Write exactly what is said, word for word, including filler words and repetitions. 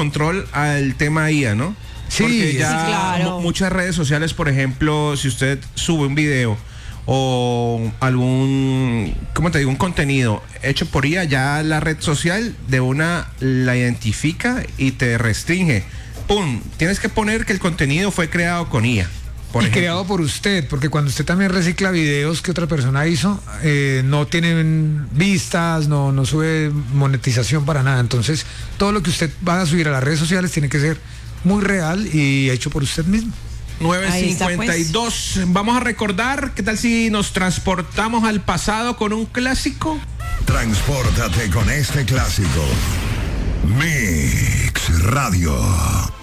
control al tema I A, ¿no? Sí, porque ya sí, claro. muchas redes sociales, por ejemplo, si usted sube un video o algún, ¿cómo te digo? Un contenido hecho por I A, ya la red social de una la identifica y te restringe. ¡Pum! Tienes que poner que el contenido fue creado con I A. Por y ejemplo. creado por usted, porque cuando usted también recicla videos que otra persona hizo, eh, no tienen vistas, no, no sube monetización para nada. Entonces, todo lo que usted va a subir a las redes sociales tiene que ser muy real y hecho por usted mismo. nueve cincuenta y dos. Pues. Vamos a recordar, ¿qué tal si nos transportamos al pasado con un clásico? Transpórtate con este clásico. Mix Radio.